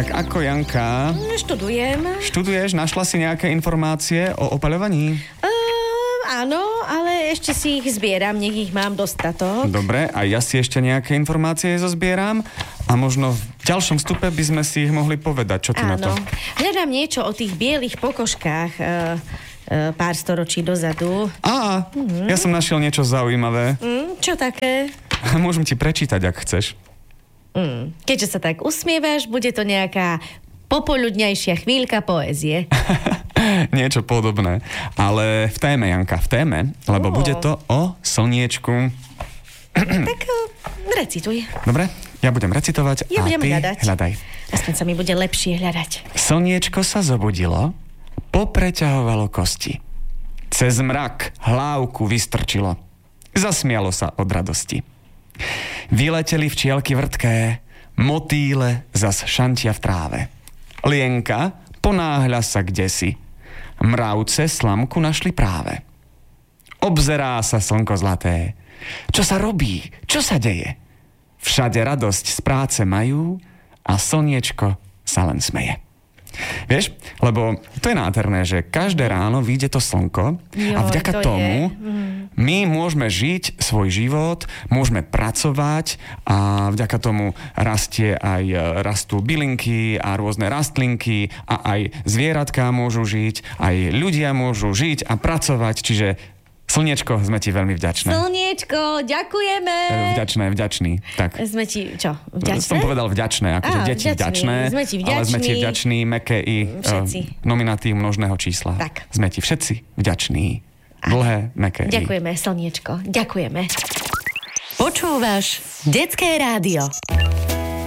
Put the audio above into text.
Tak ako Janka? Študujem. Študuješ? Našla si nejaké informácie o opaľovaní? Áno, ale ešte si ich zbieram, nech ich mám dostatok. Dobre, a ja si ešte nejaké informácie zozbieram a možno v ďalšom vstupe by sme si ich mohli povedať. Čo ty na to? Áno, hľadám niečo o tých bielých pokožkách pár storočí dozadu. Ja som našiel niečo zaujímavé. Čo také? Môžem ti prečítať, ak chceš. Keďže sa tak usmievaš, bude to nejaká popoludňajšia chvíľka poézie. Niečo podobné. Ale v téme, Janka, v téme, lebo bude to o slniečku. Tak recituj. Dobre, ja budem recitovať Ja a budem ty hľadať. hľadaj. Aspoň sa mi bude lepšie hľadať. Slniečko sa zobudilo, popreťahovalo kosti. Cez mrak hlávku vystrčilo. Zasmialo sa od radosti. Vyleteli včielky vrtké, motýle zas šantia v tráve. Lienka ponáhľa sa kdesi. Mravce slamku našli práve. Obzerá sa slnko zlaté. Čo sa robí? Čo sa deje? Všade radosť z práce majú a slniečko sa len smeje. Vieš, lebo to je nádherné, že každé ráno vyjde to slnko a vďaka tomu my môžeme žiť svoj život, môžeme pracovať a vďaka tomu rastú bylinky a rôzne rastlinky a aj zvieratká môžu žiť, aj ľudia môžu žiť a pracovať, čiže slniečko, sme ti veľmi vďačné. Slniečko, ďakujeme. Vďačný. Tak. Sme ti, čo, vďačné? Som povedal vďačné, akože deti vďačné, sme ti vďační, ale sme ti vďační, mäkké i nominatív množného čísla. Tak. Sme ti všetci vďační. Dlhé, mäkké i. Ďakujeme, slniečko, ďakujeme. Počúvaš Detské rádio.